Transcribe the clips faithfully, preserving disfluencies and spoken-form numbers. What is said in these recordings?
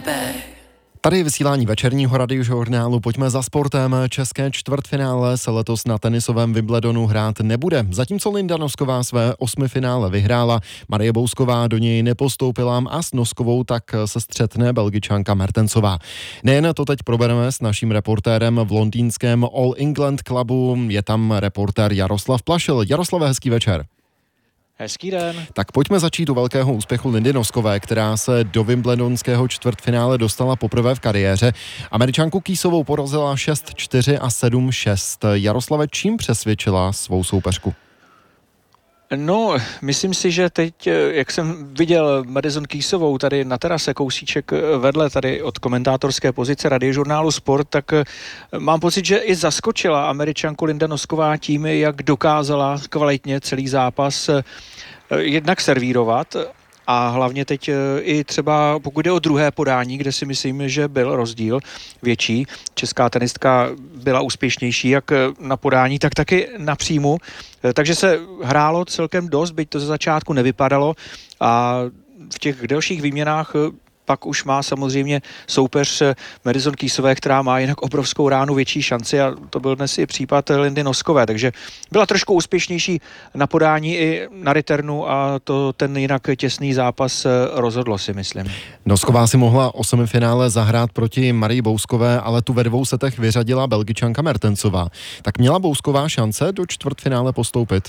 Tady je vysílání večerního radiožurnálu. Pojďme za sportem. České čtvrtfinále se letos na tenisovém Wimbledonu hrát nebude. Zatímco Linda Nosková své osmifinále vyhrála, Marie Bousková do něj nepostoupila a s Noskovou tak se střetne Belgičanka Mertensová. Nejen to teď probereme s naším reportérem v londýnském All England Clubu. Je tam reportér Jaroslav Plašil. Jaroslave, hezký večer. Hezký den. Tak pojďme začít u velkého úspěchu Lindy Noskové, která se do Wimbledonského čtvrtfinále dostala poprvé v kariéře. Američanku Keysovou porazila šest čtyři a sedm šest. Jaroslave, čím přesvědčila svou soupeřku? No, myslím si, že teď, jak jsem viděl Madison Keysovou tady na terase kousíček vedle tady od komentátorské pozice radiožurnálu Sport, tak mám pocit, že i zaskočila Američanku Linda Nosková tím, jak dokázala kvalitně celý zápas jednak servírovat. A hlavně teď i třeba pokud jde o druhé podání, kde si myslím, že byl rozdíl větší. Česká tenistka byla úspěšnější jak na podání, tak taky na příjmu. Takže se hrálo celkem dost, byť to ze začátku nevypadalo. A v těch delších výměnách pak už má samozřejmě soupeř Madison Keysové, která má jinak obrovskou ránu, větší šanci, a to byl dnes i případ Lindy Noskové, takže byla trošku úspěšnější na podání i na returnu a to ten jinak těsný zápas rozhodlo, si myslím. Nosková si mohla o semifinále zahrát proti Marii Bouskové, ale tu ve dvou setech vyřadila Belgičanka Mertensová. Tak měla Bousková šance do čtvrtfinále postoupit?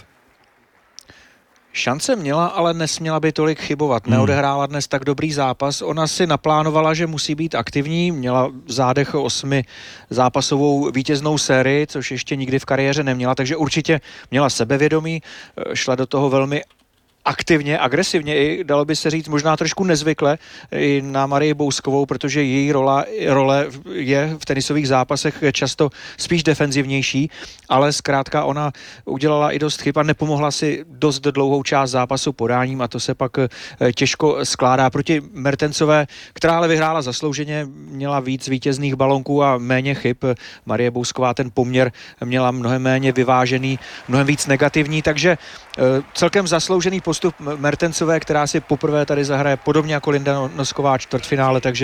Šance měla, ale nesměla by tolik chybovat. Neodehrála dnes tak dobrý zápas. Ona si naplánovala, že musí být aktivní. Měla v zádech osmi zápasovou vítěznou sérii, což ještě nikdy v kariéře neměla, takže určitě měla sebevědomí, šla do toho velmi aktivně, agresivně i, dalo by se říct, možná trošku nezvykle i na Marii Bouskovou, protože její rola, role je v tenisových zápasech často spíš defenzivnější, ale zkrátka ona udělala i dost chyb a nepomohla si dost dlouhou část zápasu podáním a to se pak těžko skládá proti Mertensové, která ale vyhrála zaslouženě, měla víc vítězných balonků a méně chyb. Marie Bousková ten poměr měla mnohem méně vyvážený, mnohem víc negativní, takže celkem zasloužený postup Mertensové, která si poprvé tady zahraje podobně jako Linda Nosková čtvrtfinále, takže